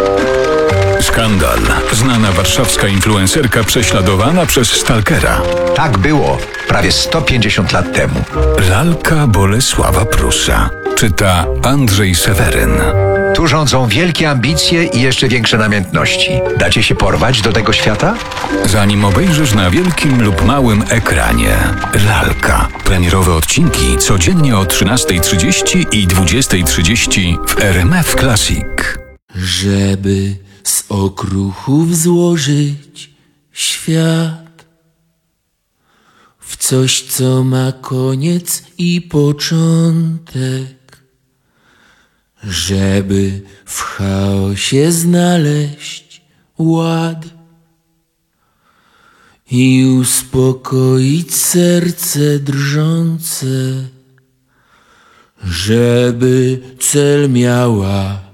Skandal. Znana warszawska influencerka prześladowana przez stalkera. Tak było prawie 150 lat temu. Lalka Bolesława Prusa. Czyta Andrzej Seweryn. Tu rządzą wielkie ambicje i jeszcze większe namiętności. Dacie się porwać do tego świata? Zanim obejrzysz na wielkim lub małym ekranie. Lalka. Premierowe odcinki codziennie o 13:30 i 20:30 w RMF Classic. Żeby z okruchów złożyć świat w coś, co ma koniec i początek, żeby w chaosie znaleźć ład i uspokoić serce drżące, żeby cel miała